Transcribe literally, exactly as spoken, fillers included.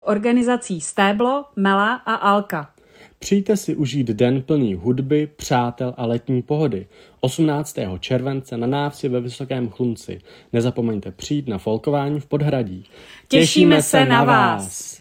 organizací Stéblo, Mela a Alka. Přijďte si užít den plný hudby, přátel a letní pohody. osmnáctého července na návsi ve Vysokém Chlumci. Nezapomeňte přijít na folkování v Podhradí. Těšíme se na vás!